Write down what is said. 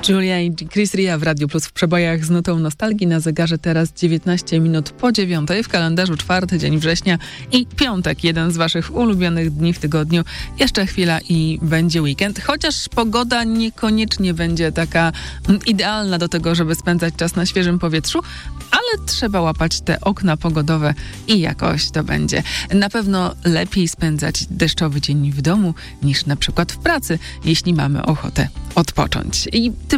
Julia i Chris Ria w Radiu Plus w przebojach z nutą nostalgii. Na zegarze teraz 19 minut po 9. W kalendarzu 4 dzień września i piątek, jeden z waszych ulubionych dni w tygodniu. Jeszcze chwila i będzie weekend, chociaż pogoda niekoniecznie będzie taka idealna do tego, żeby spędzać czas na świeżym powietrzu, ale trzeba łapać te okna pogodowe i jakoś to będzie. Na pewno lepiej spędzać deszczowy dzień w domu niż na przykład w pracy, jeśli mamy ochotę odpocząć. I